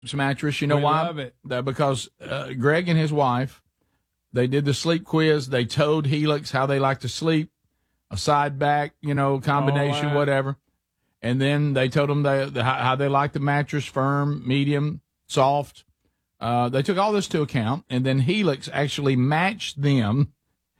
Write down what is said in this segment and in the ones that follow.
mattress. You know why? Love it. Because Greg and his wife, they did the sleep quiz. They told Helix how they like to sleep, a side back, combination, whatever. And then they told them how they like the mattress, firm, medium, soft. They took all this to account, and then Helix actually matched them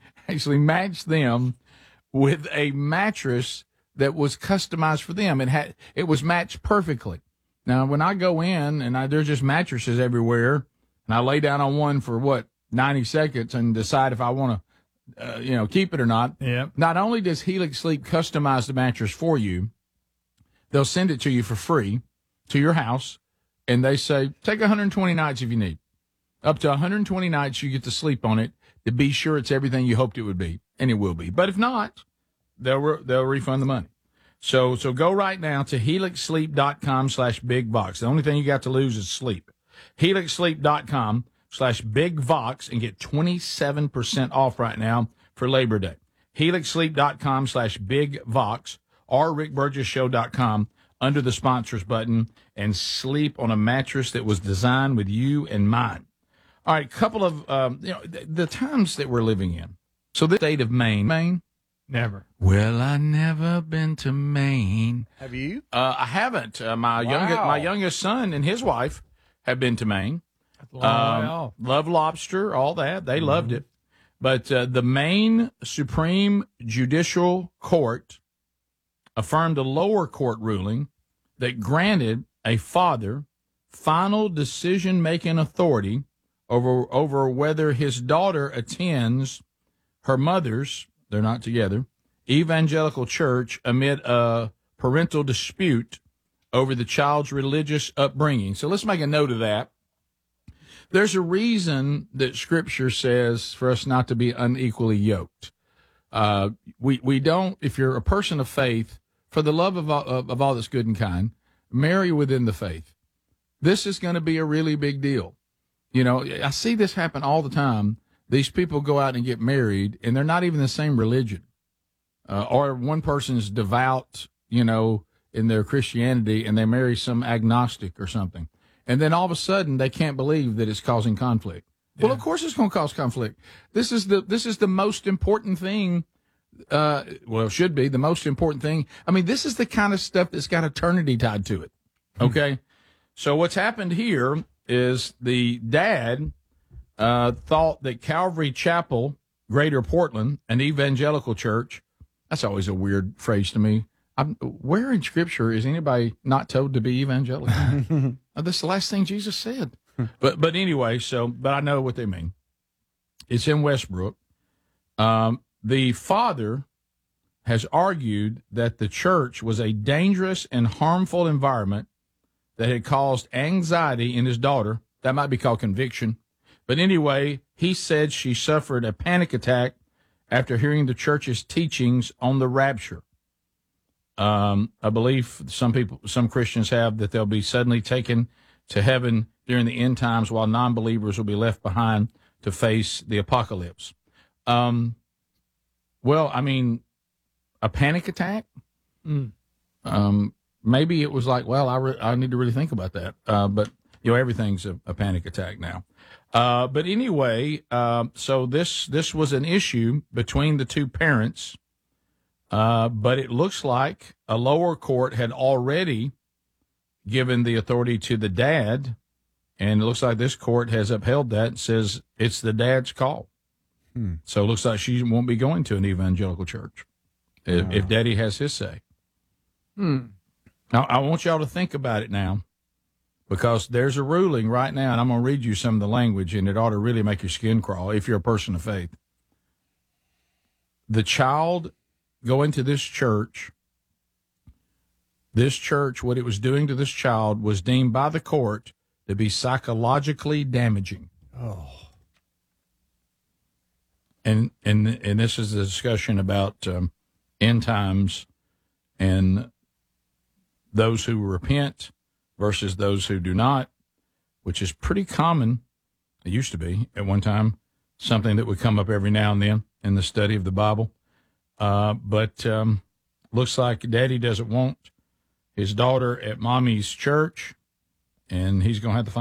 with a mattress that was customized for them. It was matched perfectly. Now, when I go in and there's just mattresses everywhere, and I lay down on one for 90 seconds and decide if I want to, keep it or not. Yep. Not only does Helix Sleep customize the mattress for you, they'll send it to you for free to your house, and they say, take 120 nights if you need. Up to 120 nights you get to sleep on it to be sure it's everything you hoped it would be, and it will be. But if not, they'll refund the money. So go right now to helixsleep.com/bigvox. The only thing you got to lose is sleep. helixsleep.com/bigvox and get 27% off right now for Labor Day. helixsleep.com/bigvox or rickburgessshow.com under the sponsors button and sleep on a mattress that was designed with you in mind. All right, couple of the times that we're living in. So the state of Maine. Never. Well, I never been to Maine. Have you? I haven't. My youngest son and his wife have been to Maine. Love lobster, all that. They loved it. But the Maine Supreme Judicial Court affirmed a lower court ruling that granted a father final decision-making authority over whether his daughter attends her mother's, they're not together, evangelical church amid a parental dispute over the child's religious upbringing. So let's make a note of that. There's a reason that Scripture says for us not to be unequally yoked. We don't, if you're a person of faith, for the love of all that's good and kind, marry within the faith. This is going to be a really big deal. I see this happen all the time. These people go out and get married, and they're not even the same religion. Or one person's devout, in their Christianity, and they marry some agnostic or something. And then all of a sudden, they can't believe that it's causing conflict. Yeah. Well, of course it's going to cause conflict. This is the most important thing. It should be the most important thing. I mean, this is the kind of stuff that's got eternity tied to it. Okay? So what's happened here is the dad thought that Calvary Chapel, Greater Portland, an evangelical church, that's always a weird phrase to me. Where in Scripture is anybody not told to be evangelical? That's the last thing Jesus said. But anyway, but I know what they mean. It's in Westbrook. The father has argued that the church was a dangerous and harmful environment that had caused anxiety in his daughter. That might be called conviction. But anyway, he said she suffered a panic attack after hearing the church's teachings on the rapture. A belief some Christians have that they'll be suddenly taken to heaven during the end times while non-believers will be left behind to face the apocalypse. A panic attack? Maybe it was like, I need to really think about that. But everything's a panic attack now. But anyway, so this was an issue between the two parents. But it looks like a lower court had already given the authority to the dad, and it looks like this court has upheld that and says it's the dad's call. So it looks like she won't be going to an evangelical church if daddy has his say. Now, I want y'all to think about it now, because there's a ruling right now, and I'm going to read you some of the language, and it ought to really make your skin crawl if you're a person of faith. The child going to this church, what it was doing to this child was deemed by the court to be psychologically damaging. Oh. And this is a discussion about end times and those who repent versus those who do not, which is pretty common. It used to be at one time, something that would come up every now and then in the study of the Bible. But looks like daddy doesn't want his daughter at mommy's church, and he's going to have to find